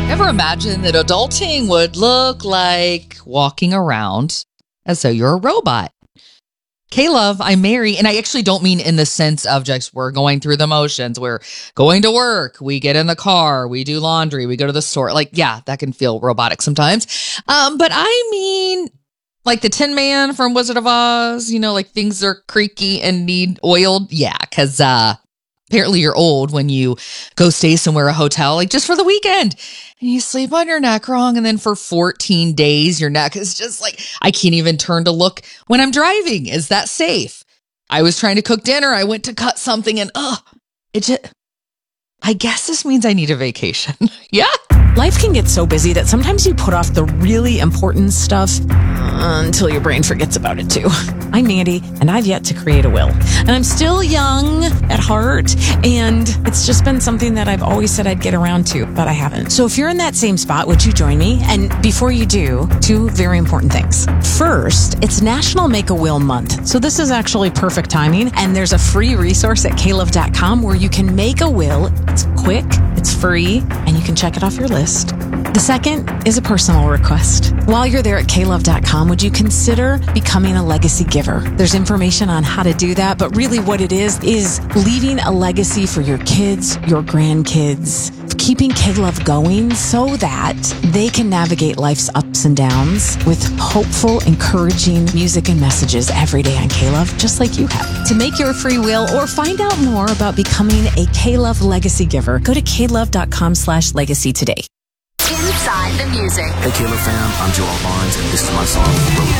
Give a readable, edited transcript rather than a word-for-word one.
Ever imagine that adulting would look like walking around as though you're a robot? K-Love, I'm Mary, and I actually don't mean in the sense of just we're going through the motions. We're going to work, we get in the car, we do laundry, we go to the store. Like, yeah, that can feel robotic sometimes. But I mean, like the Tin Man from Wizard of Oz, like things are creaky and need oiled. Yeah, because apparently you're old when you go stay somewhere, a hotel, like just for the weekend, and you sleep on your neck wrong. And then for 14 days, your neck is just like, I can't even turn to look when I'm driving. Is that safe? I was trying to cook dinner. I went to cut something and, I guess this means I need a vacation. Yeah. Life can get so busy that sometimes you put off the really important stuff until your brain forgets about it too. I'm Mandy, and I've yet to create a will. And I'm still young at heart, and it's just been something that I've always said I'd get around to, but I haven't. So if you're in that same spot, would you join me? And before you do, two very important things. First, it's National Make a Will Month. So this is actually perfect timing, and there's a free resource at klove.com where you can make a will. It's quick, it's free, and you can check it off your list. The second is a personal request. While you're there at klove.com, would you consider becoming a legacy giver? There's information on how to do that, but really what it is leaving a legacy for your kids, your grandkids, keeping K-Love going so that they can navigate life's ups and downs with hopeful, encouraging music and messages every day on K-Love, just like you have. To make your free will or find out more about becoming a K-Love legacy giver, go to klove.com/legacy today. Inside the music. Hey, K-Love fam, I'm Joel Barnes, and this is my song, Road